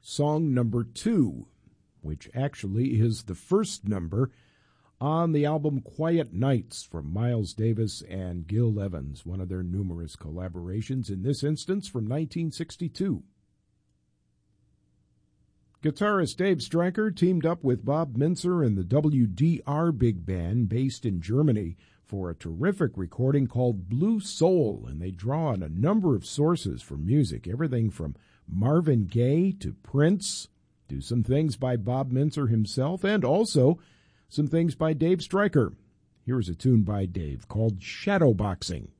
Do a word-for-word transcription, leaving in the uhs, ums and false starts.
song number two, which actually is the first number on the album Quiet Nights from Miles Davis and Gil Evans, one of their numerous collaborations, in this instance from nineteen sixty-two. Guitarist Dave Stryker teamed up with Bob Mintzer and the W D R Big Band based in Germany for a terrific recording called Blue Soul, and they draw on a number of sources for music, everything from Marvin Gaye to Prince, do some things by Bob Mintzer himself, and also some things by Dave Stryker. Here's a tune by Dave called Shadowboxing.